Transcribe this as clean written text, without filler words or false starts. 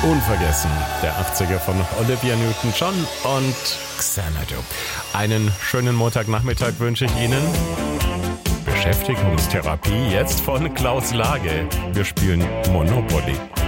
Unvergessen, der 80er von Olivia Newton-John und Xanadu. Einen schönen Montagnachmittag wünsche ich Ihnen. Beschäftigungstherapie jetzt von Klaus Lage. Wir spielen Monopoly.